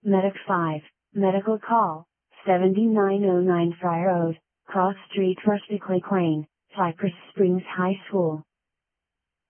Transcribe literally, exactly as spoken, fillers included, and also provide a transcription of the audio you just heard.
Medic five, Medical Call, seventy-nine oh nine Friar Road, Cross Street, Rustically Quain, Cypress Springs High School.